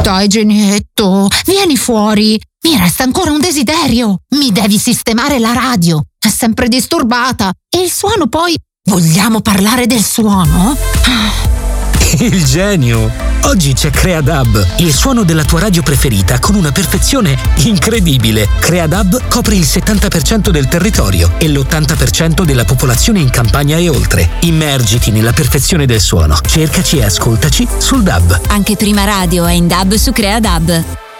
Dai, Genietto, vieni fuori. Mi resta ancora un desiderio. Mi devi sistemare la radio. È sempre disturbata. E il suono poi... Vogliamo parlare del suono? Il genio! Oggi c'è Creadub, il suono della tua radio preferita con una perfezione incredibile. Creadub copre il 70% del territorio e l'80% della popolazione in campagna e oltre. Immergiti nella perfezione del suono. Cercaci e ascoltaci sul DAB. Anche Prima Radio è in DAB su Creadub.